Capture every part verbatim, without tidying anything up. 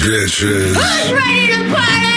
Bitches. Who's ready to party?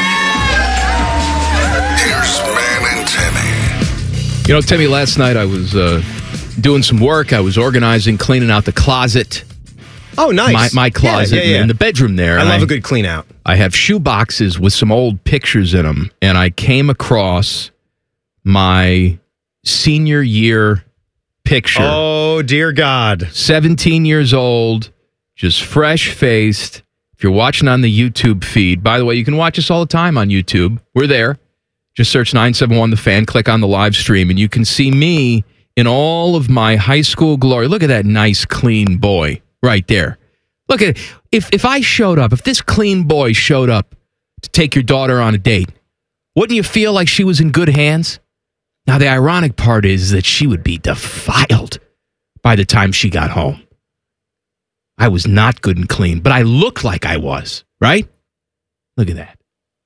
Here's Man and Timmy. You know, Timmy, last night I was uh, doing some work. I was organizing, cleaning out the closet. Oh, nice. My, my closet yeah, yeah, yeah. in the bedroom there. I And love a good clean out. I have shoe boxes with some old pictures in them, and I came across my senior year picture. Oh, dear God. seventeen years old, just fresh-faced. If you're watching on the YouTube feed, by the way, you can watch us all the time on YouTube. We're there. Just search nine seven one The Fan, click on the live stream, and you can see me in all of my high school glory. Look at that nice, clean boy right there. Look at it. If, if I showed up, if this clean boy showed up to take your daughter on a date, wouldn't you feel like she was in good hands? Now, the ironic part is that she would be defiled by the time she got home. I was not good and clean, but I looked like I was, right? Look at that.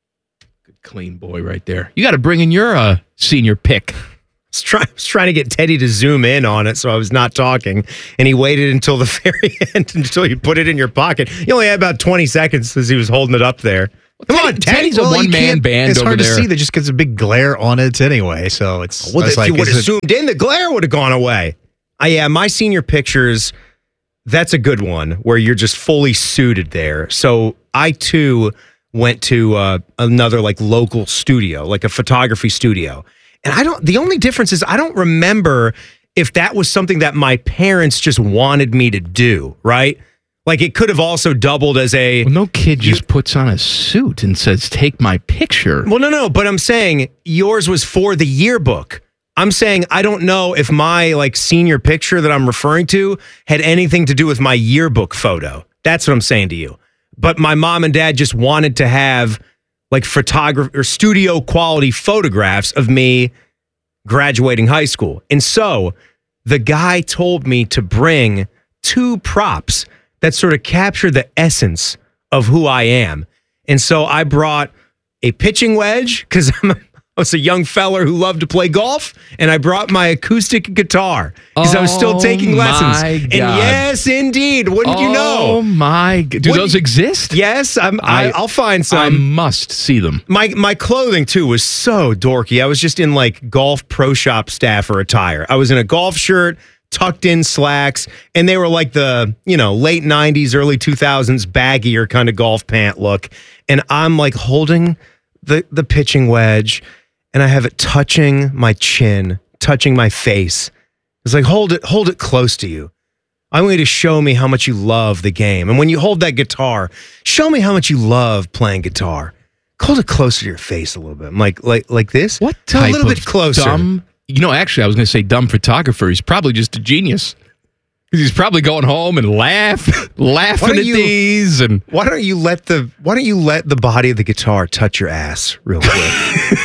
Good clean boy right there. You got to bring in your uh, senior pick. I was, try- I was trying to get Teddy to zoom in on it, so I was not talking, and he waited until the very end, until you put it in your pocket. He only had about twenty seconds as he was holding it up there. Come Teddy, on, Teddy. Teddy's Well, a you one-man can't- band It's over hard there. to see. That just gets a big glare on it anyway. So it's. Well, it's if like, you would is have it- zoomed in, the glare would have gone away. Uh, yeah, my senior pictures, that's a good one where you're just fully suited there. So I, too, went to uh, another like local studio, like a photography studio. And I don't, the only difference is I don't remember if that was something that my parents just wanted me to do, right? Like it could have also doubled as a... Well, no kid just puts on a suit and says, take my picture. Well, no, no, but I'm saying yours was for the yearbook. I'm saying I don't know if my like senior picture that I'm referring to had anything to do with my yearbook photo. That's what I'm saying to you. But my mom and dad just wanted to have like photography or studio quality photographs of me graduating high school. And so the guy told me to bring two props that sort of capture the essence of who I am. And so I brought a pitching wedge because I'm a I was a young feller who loved to play golf, and I brought my acoustic guitar because I was still Oh, taking lessons. my And God. yes, indeed, wouldn't you know? Oh, my... g- Do What- those exist? Yes, I'm, I, I- I'll find I some. must see them. My my clothing too was so dorky. I was just in like golf pro shop staffer attire. I was in a golf shirt, tucked in slacks, and they were like the, you know, late nineties, early two thousands baggier kind of golf pant look. And I'm like holding the the pitching wedge, and I have it touching my chin, touching my face. It's like, hold it, hold it close to you. I want you to show me how much you love the game. And when you hold that guitar, show me how much you love playing guitar. Hold it closer to your face a little bit. I'm like, like, like this? What No, type a little of bit closer. dumb... You know, actually, I was going to say dumb photographer. He's probably just a genius. Because he's probably going home and laugh, laughing don't at you- these. And Why don't you let the Why don't you let the body of the guitar touch your ass real quick?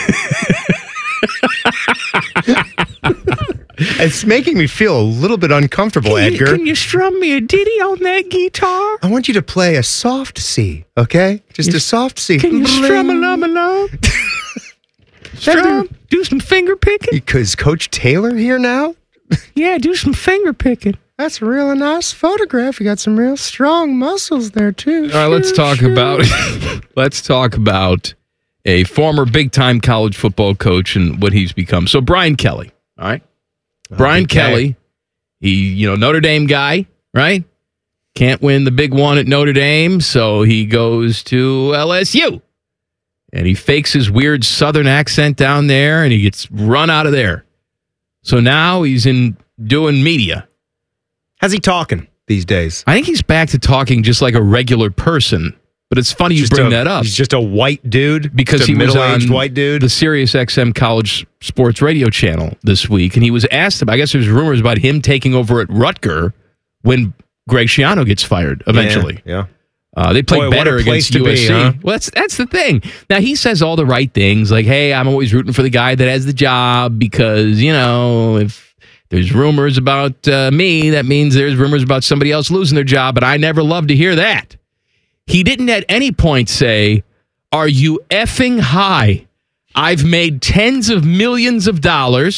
It's making me feel a little bit uncomfortable, Can you- Edgar. Can you strum me a ditty on that guitar? I want you to play a soft C, okay? Just a soft C. Can you strum a lum a lum? Strum. Do some finger picking. Because Coach Taylor here now? Yeah, do some finger picking. That's a really nice photograph. You got some real strong muscles there, too. All right, let's talk about let's talk about a former big-time college football coach and what he's become. So Brian Kelly, all right? Brian okay. Kelly, he, you know, Notre Dame guy, right? Can't win the big one at Notre Dame, so he goes to L S U. And he fakes his weird Southern accent down there, and he gets run out of there. So now he's in doing media. How's he talking these days? I think he's back to talking just like a regular person. But it's funny you Just bring a- that up He's just a white dude? because Just a he was middle-aged on white dude? the Sirius X M College Sports Radio channel this week, and he was asked about, I guess there's rumors about him taking over at Rutger when Greg Schiano gets fired eventually. Yeah. Uh, they played Boy, what better a place against to U S C. be, huh? Well, that's that's the thing. Now he says all the right things, like, "Hey, I'm always rooting for the guy that has the job because you know if there's rumors about uh, me, that means there's rumors about somebody else losing their job." But I never love to hear that. He didn't at any point say, "Are you effing high? I've made tens of millions of dollars.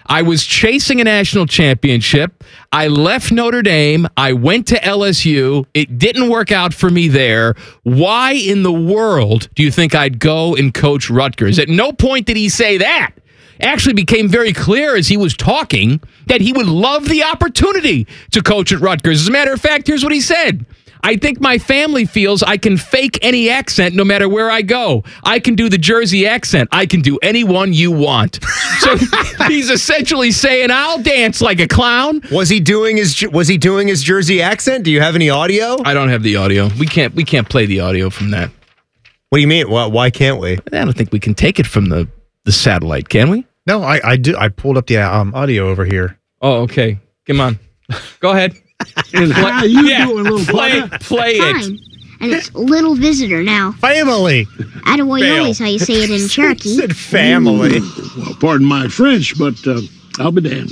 I was chasing a national championship. I left Notre Dame. I went to L S U. It didn't work out for me there. Why in the world do you think I'd go and coach Rutgers? At no point did he say that. Actually became very clear as he was talking that he would love the opportunity to coach at Rutgers. As a matter of fact, here's what he said. I think my family feels I can fake any accent no matter where I go. I can do the Jersey accent. I can do any one you want. So he's essentially saying, I'll dance like a clown. Was he doing his Was he doing his Jersey accent? Do you have any audio? I don't have the audio. We can't. We can't play the audio from that. What do you mean? Why, why can't we? I don't think we can take it from the, the satellite, can we? No, I, I do. I pulled up the um, audio over here. Oh, okay. Come on. Go ahead. How you doing, little play, brother? play it. Fine. And it's little visitor now. Family. Attaboy is how you say it in Cherokee. Said family. Well, pardon my French, but uh, I'll be damned.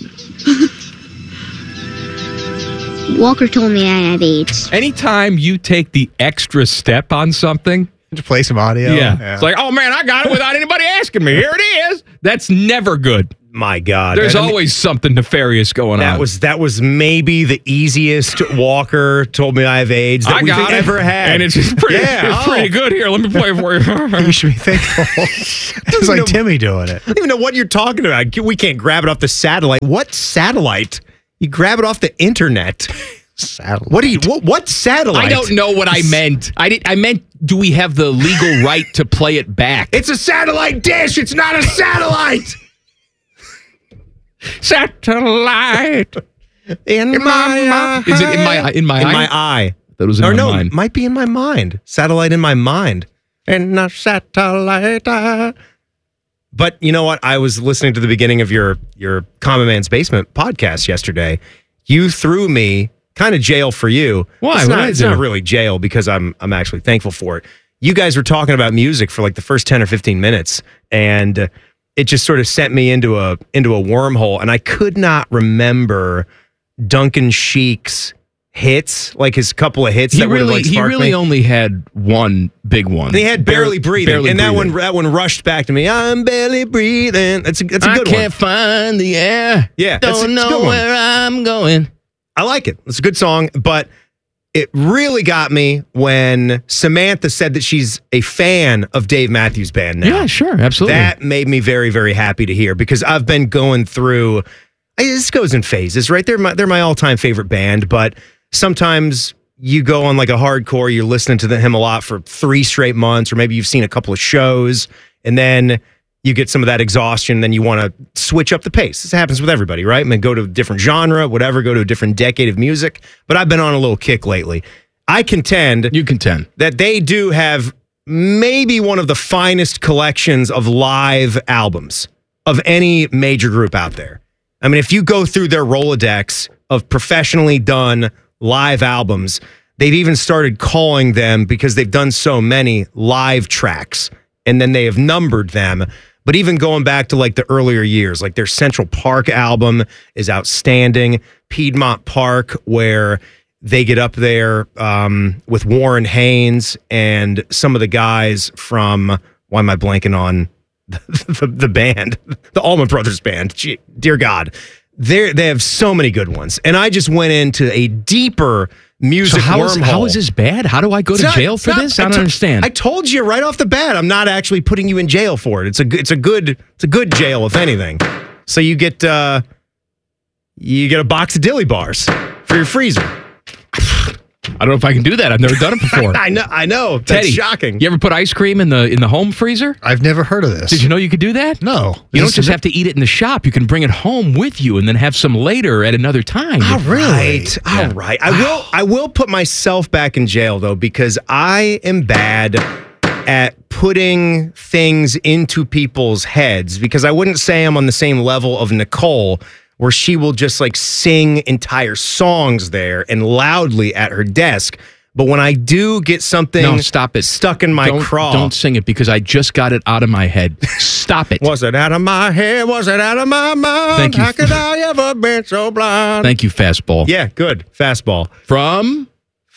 Walker told me I have AIDS. Anytime you take the extra step on something, To play some audio. yeah, it's like, oh man, I got it without anybody asking me. Here it is. That's never good. My God. There's I mean, always something nefarious going That on. was that was maybe the easiest Walker told me I have AIDS that I we've got it. ever had. And it's just pretty, Yeah, it's oh. pretty good here. Let me play it for you. You should be thankful. It's like know- Timmy doing it. I don't even know what you're talking about. We can't grab it off the satellite. What satellite? You grab it off the internet. Satellite. What do you? What, what satellite? I don't know what I meant. I did. I meant, do we have the legal right to play it back? It's a satellite dish. It's not a satellite. Satellite. In my eye. Is it in my in my in eye? my eye? That was in or my no, mind. might be in my mind. Satellite in my mind. And a satellite. eye. But you know what? I was listening to the beginning of your your Common Man's Basement podcast yesterday. You threw me kind of jail for you. Why? It's, What not, did I it's do? not really jail because I'm I'm actually thankful for it. You guys were talking about music for like the first ten or fifteen minutes, and uh, it just sort of sent me into a into a wormhole, and I could not remember Duncan Sheik's hits, like his couple of hits He that would have really, like he sparked really me. only had one big one. And he had barely breathing, Barely and that Breathing. one that one rushed back to me. I'm barely breathing. That's a that's a I good can't one. find the air. Yeah, that's a- don't it's a know good one. where I'm going. I like it. It's a good song, but it really got me when Samantha said that she's a fan of Dave Matthews Band now. Yeah, sure, absolutely. That made me very, very happy to hear because I've been going through. I- This goes in phases, right? They're my they're my all time favorite band, but sometimes you go on like a hardcore. You're listening to the, him a lot for three straight months, or maybe you've seen a couple of shows, and then you get some of that exhaustion. Then you want to switch up the pace. This happens with everybody, right? I mean, go to a different genre, whatever. Go to a different decade of music. But I've been on a little kick lately. I contend You contend. that they do have maybe one of the finest collections of live albums of any major group out there. I mean, if you go through their Rolodex of professionally done live albums, they've even started calling them, because they've done so many, live tracks, and then they have numbered them. But even going back to like the earlier years, like their Central Park album is outstanding. Piedmont Park, where they get up there um, with Warren Haynes and some of the guys from, why am I blanking on the, the, the band, the Allman Brothers Band? Gee, dear God. They they have so many good ones. And I just went into a deeper music So how is, wormhole. how is this bad? How do I go It's to not- jail it's for not- this? I I don't to- understand. I told you right off the bat, I'm not actually putting you in jail for it. It's a good, it's a good, it's a good jail, if anything. So you get, uh, you get a box of dilly bars for your freezer. I don't know if I can do that. I've never done it before. I know, I know. That's Teddy, shocking. You ever put ice cream in the in the home freezer? I've never heard of this. Did you know you could do that? No. You don't This just is- have to eat it in the shop. You can bring it home with you and then have some later at another time. All really? right, all Yeah. right. I will. I will put myself back in jail though, because I am bad at putting things into people's heads. Because I wouldn't say I'm on the same level of Nicole, where she will just like sing entire songs there and loudly at her desk. But when I do get something No, stop it. stuck in my don't, craw, Don't sing it because I just got it out of my head. Stop it. was it out of my head? Was it out of my mind? Thank you. How could I ever been so blind? Thank you, fastball. Yeah, good. Fastball. From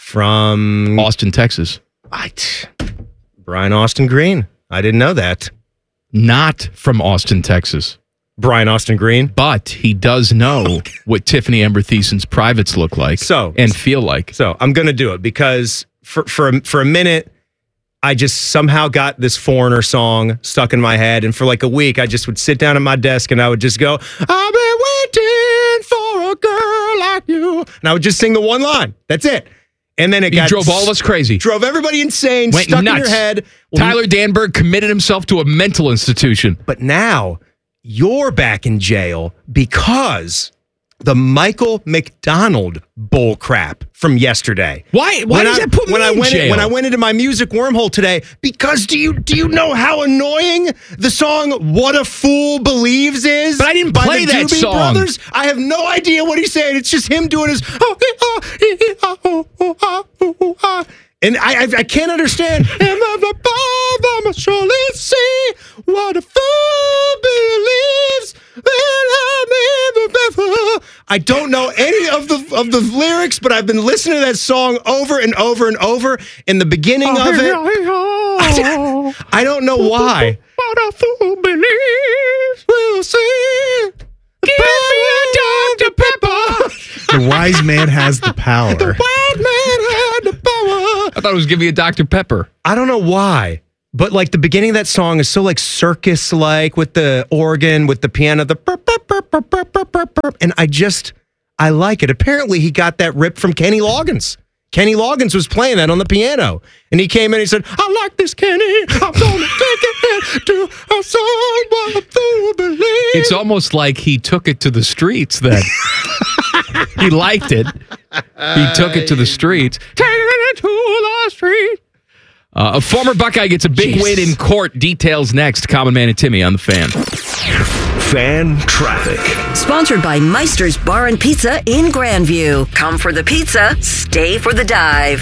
From Austin, Texas. I, Brian Austin Green. I didn't know that. Not from Austin, Texas. Brian Austin Green. But he does know what Tiffany Amber Thiessen's privates look like So- and feel like. So I'm going to do it because for, for, a, for a minute, I just somehow got this Foreigner song stuck in my head. And for like a week, I just would sit down at my desk and I would just go, I've been waiting for a girl like you. And I would just sing the one line. That's it. And then it He got drove all of us crazy. Drove everybody insane, Went stuck nuts. in your head. Well, Tyler Danberg committed himself to a mental institution. But now you're back in jail because the Michael McDonald bull crap from yesterday. Why? Why When does I, that put me when I in went jail? In, when I went into my music wormhole today? Because do you do you know how annoying the song "What a Fool Believes" is? But I didn't by play the that Doobie song. Brothers? I have no idea what he's saying. It's just him doing his. And I, I, I can't understand. Am I above? I'm surely see what a fool believes. I don't know any of the of the lyrics, but I've been listening to that song over and over and over. In the beginning of it, I don't know why. What a fool believes. We'll see. Give me a Doctor Pepper. The wise man has the power. The wise man had the power. I thought it was Give Me a Doctor Pepper. I don't know why, but like the beginning of that song is so like circus-like with the organ, with the piano, the burp, burp, burp, burp, burp, burp, burp, burp, and I just, I like it. Apparently he got that ripped from Kenny Loggins. Kenny Loggins was playing that on the piano, and he came in and he said, I like this, Kenny. I'm going to take it to a song what a fool believes. It's almost like he took it to the streets then. He liked it. He took it to the streets. Taking it to the street. Uh, a former Buckeye gets a big Jeez. win in court. Details next. Common Man and Timmy on the Fan. Fan traffic. Sponsored by Meister's Bar and Pizza in Grandview. Come for the pizza, stay for the dive.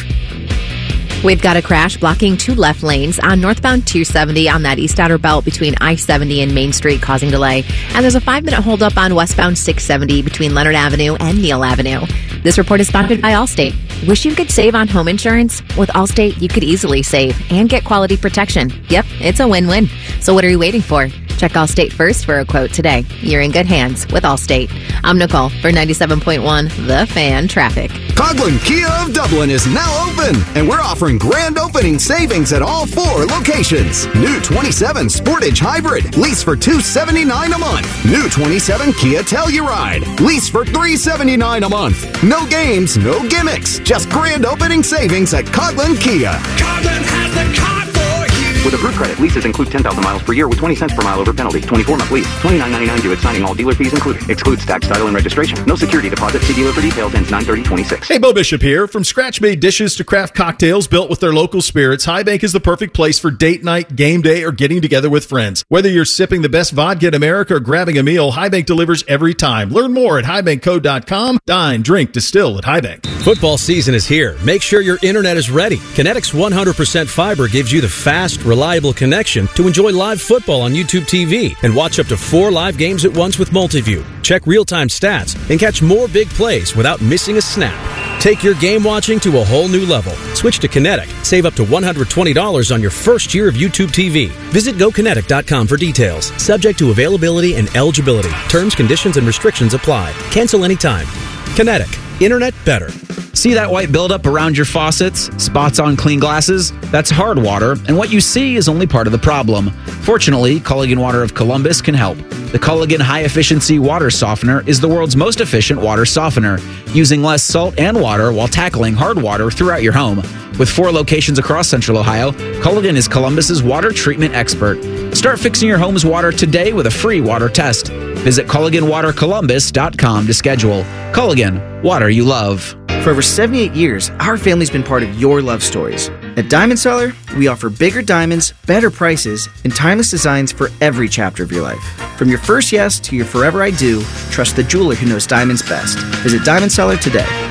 We've got a crash blocking two left lanes on northbound two seventy on that east outer belt between I seventy and Main Street, causing delay. And there's a five-minute holdup on westbound six seventy between Leonard Avenue and Neal Avenue. This report is sponsored by Allstate. Wish you could save on home insurance? With Allstate, you could easily save and get quality protection. Yep, it's a win-win. So what are you waiting for? Check Allstate first for a quote today. You're in good hands with Allstate. I'm Nicole for ninety-seven point one The Fan Traffic. Coghlan Kia of Dublin is now open, and we're offering grand opening savings at all four locations. New twenty-seven Sportage Hybrid, lease for two hundred seventy-nine dollars a month. New twenty-seven Kia Telluride, lease for three hundred seventy-nine dollars a month. No games, no gimmicks, just grand opening savings at Coghlan Kia. Coghlan has the car for you. With approved credit, leases include ten thousand miles per year with twenty cents per mile over penalty. twenty-four month lease. twenty-nine ninety-nine due at signing, all dealer fees included. Excludes tax, title, and registration. No security deposit. See dealer for details. Ends nine thirty twenty-six. Hey, Bo Bishop here. From scratch-made dishes to craft cocktails built with their local spirits, High Bank is the perfect place for date night, game day, or getting together with friends. Whether you're sipping the best vodka in America or grabbing a meal, High Bank delivers every time. Learn more at high bank co dot com. Dine, drink, distill at High Bank. Football season is here. Make sure your internet is ready. Kinetic's one hundred percent fiber gives you the fast, reliable connection to enjoy live football on YouTube T V and watch up to four live games at once with Multiview. Check real-time stats and catch more big plays without missing a snap. Take your game watching to a whole new level. Switch to Kinetic. Save up to one hundred twenty dollars on your first year of YouTube T V. Visit go kinetic dot com for details. Subject to availability and eligibility. Terms, conditions, and restrictions apply. Cancel anytime. Kinetic. Internet better. See that white buildup around your faucets? Spots on clean glasses? That's hard water, and what you see is only part of the problem. Fortunately, Culligan Water of Columbus can help. The Culligan High Efficiency Water Softener is the world's most efficient water softener, using less salt and water while tackling hard water throughout your home. With four locations across Central Ohio, Culligan is Columbus's water treatment expert. Start fixing your home's water today with a free water test. Visit Culligan Water Columbus dot com to schedule. Culligan, water you love. For over seventy-eight years, our family's been part of your love stories. At Diamond Seller, we offer bigger diamonds, better prices, and timeless designs for every chapter of your life. From your first yes to your forever I do, trust the jeweler who knows diamonds best. Visit Diamond Seller today.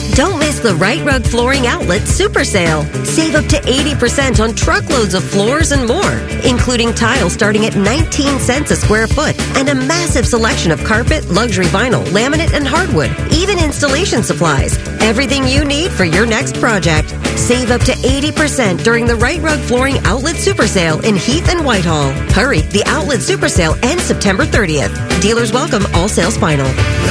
Don't miss the Right Rug Flooring Outlet Super Sale. Save up to eighty percent on truckloads of floors and more, including tile starting at nineteen cents a square foot and a massive selection of carpet, luxury vinyl, laminate, and hardwood, even installation supplies. Everything you need for your next project. Save up to eighty percent during the Right Rug Flooring Outlet Super Sale in Heath and Whitehall. Hurry, the Outlet Super Sale ends September thirtieth. Dealers welcome, all sales final.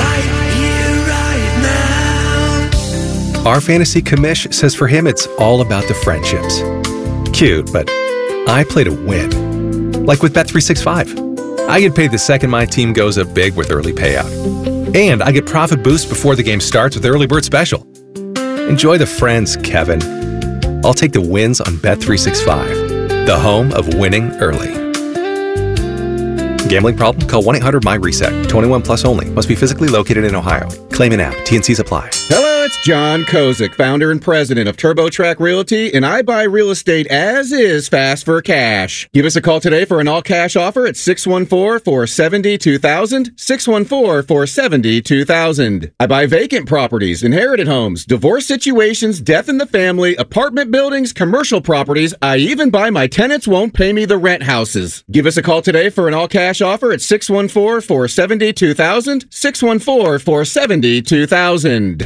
Our fantasy commish says for him it's all about the friendships. Cute, but I play to win. Like with Bet three sixty-five. I get paid the second my team goes up big with early payout. And I get profit boost before the game starts with Early Bird Special. Enjoy the friends, Kevin. I'll take the wins on Bet three sixty-five, the home of winning early. Gambling problem? Call one eight hundred M Y reset. twenty-one plus only. Must be physically located in Ohio. Claim an app. T N Cs apply. Hello, it's John Kozik, founder and president of TurboTrack Realty, and I buy real estate as is fast for cash. Give us a call today for an all-cash offer at six one four, four seven zero, two thousand, six one four, four seven zero, two thousand. I buy vacant properties, inherited homes, divorce situations, death in the family, apartment buildings, commercial properties. I even buy my tenants won't pay me the rent houses. Give us a call today for an all-cash offer at six one four, four seven zero, two thousand, six one four, four seven zero, two thousand.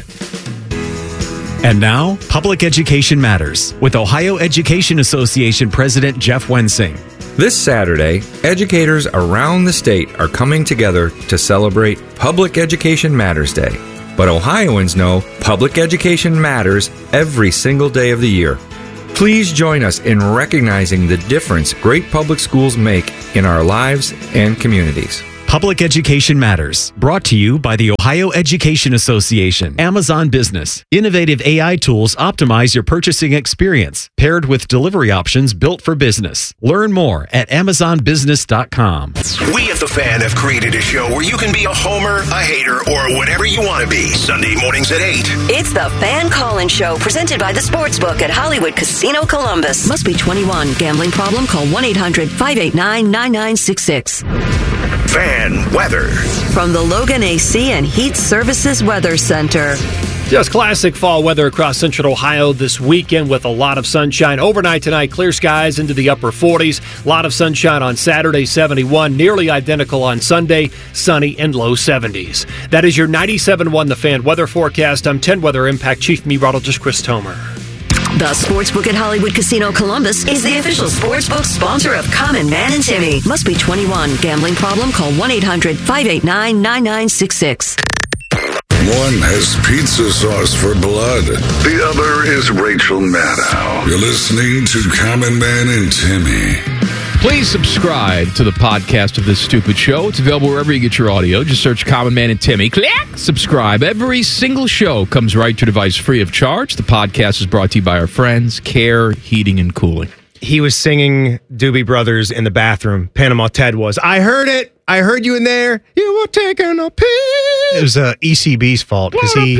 And now, Public Education Matters with Ohio Education Association President Jeff Wensing. This Saturday, educators around the state are coming together to celebrate Public Education Matters Day. But Ohioans know public education matters every single day of the year. Please join us in recognizing the difference great public schools make in our lives and communities. Public Education Matters, brought to you by the Ohio Education Association. Amazon Business. Innovative A I tools optimize your purchasing experience, paired with delivery options built for business. Learn more at amazon business dot com. We at The Fan have created a show where you can be a homer, a hater, or whatever you want to be. Sunday mornings at eight. It's the Fan Call-In Show, presented by the Sportsbook at Hollywood Casino Columbus. Must be twenty-one. Gambling problem? Call one eight hundred, five eight nine, nine nine six six. Fan weather. From the Logan A C and Heat Services Weather Center. Just classic fall weather across central Ohio this weekend with a lot of sunshine. Overnight tonight, clear skies into the upper forties. A lot of sunshine on Saturday, seventy-one. Nearly identical on Sunday, sunny and low seventies. That is your ninety-seven point one The Fan weather forecast. I'm ten Weather Impact Chief Meteorologist Chris Tomer. The Sportsbook at Hollywood Casino Columbus is the official sportsbook sponsor of Common Man and Timmy. Must be twenty-one. Gambling problem? Call one eight hundred, five eight nine, nine nine six six. One has pizza sauce for blood. The other is Rachel Maddow. You're listening to Common Man and Timmy. Please subscribe to the podcast of This Stupid Show. It's available wherever you get your audio. Just search Common Man and Timmy. Click subscribe. Every single show comes right to your device free of charge. The podcast is brought to you by our friends, Care Heating and Cooling. He was singing Doobie Brothers in the bathroom. Panama Ted was. I heard it. I heard you in there. You were taking a pee. It was uh, E C B's fault because he.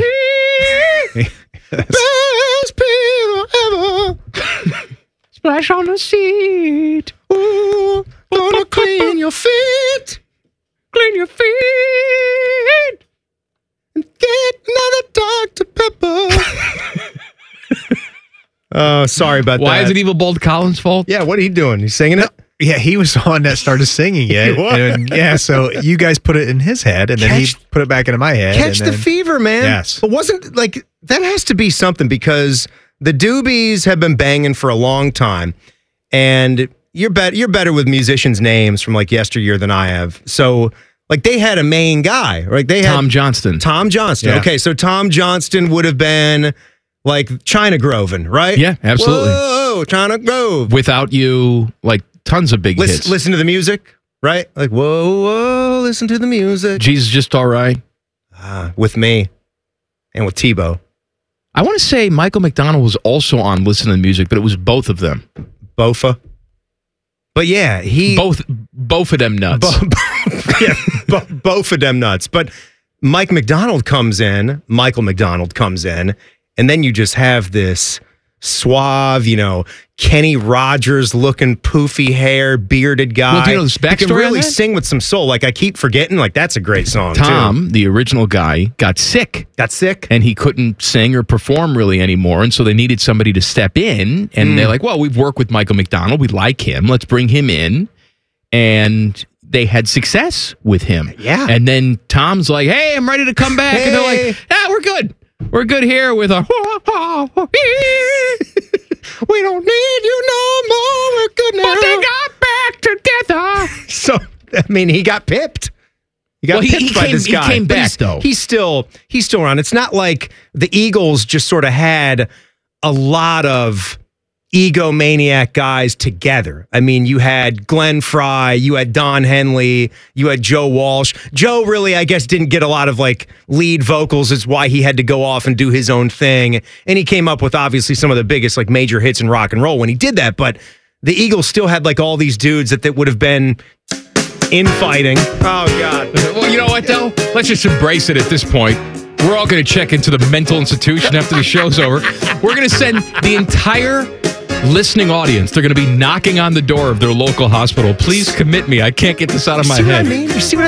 Best pee ever. Splash on the seat. Ooh, gonna clean your feet. Clean your feet. And get another Doctor Pepper. Oh, sorry about Why that. is it Evil Bold Collins' fault? Yeah, what are you doing? He's singing it? Yeah, he was the one that started singing it. He was. And, yeah, so you guys put it in his head, and then Catch- he put it back into my head. Catch and the then, fever, man. Yes. But wasn't, like, that has to be something because the Doobies have been banging for a long time. And you're, bet- you're better with musicians' names from, like, yesteryear than I have. So, like, they had a main guy. Right? They had Tom Johnston. Tom Johnston. Yeah. Okay, so Tom Johnston would have been, like, China Groven, right? Yeah, absolutely. Whoa, China Grove. Without You, like, tons of big Listen, hits. listen to the music, right? Like, whoa, whoa, listen to the music. Jesus Just All Right. Uh, with me and with Tebow. I want to say Michael McDonald was also on Listen to the Music, but it was both of them. Bofa. But yeah, he... Both both of them nuts. Bo- yeah, bo- both of them nuts. But Mike McDonald comes in, Michael McDonald comes in, and then you just have this suave, you know, Kenny Rogers looking poofy hair, bearded guy. Well, do you know this He can backstory on really that? sing with some soul. Like I keep forgetting, like that's a great song. Tom, too. the original guy, got sick. Got sick? And he couldn't sing or perform really anymore. And so they needed somebody to step in. And Mm. they're like, well, we've worked with Michael McDonald. We like him. Let's bring him in. And they had success with him. Yeah. And then Tom's like, hey, I'm ready to come back. And they're Hey. like, yeah, we're good. We're good here with our. We don't need you no more. We're good now. But they got back together. So I mean, he got pipped. He got Well, he- pipped he by came- this he guy. came But back, he's, though. He's still he's still around. It's not like the Eagles just sort of had a lot of egomaniac guys together. I mean, you had Glenn Fry, you had Don Henley, you had Joe Walsh. Joe really, I guess, didn't get a lot of like lead vocals. Is why he had to go off and do his own thing. And he came up with obviously some of the biggest like major hits in rock and roll when he did that. But the Eagles still had like all these dudes that, that would have been infighting. Oh God. Well, you know what, though? Let's just embrace it at this point. We're all going to check into the mental institution after the show's over. We're going to send the entire listening audience. They're going to be knocking on the door of their local hospital. Please commit me. I can't get this out of my See what I head. mean? You see what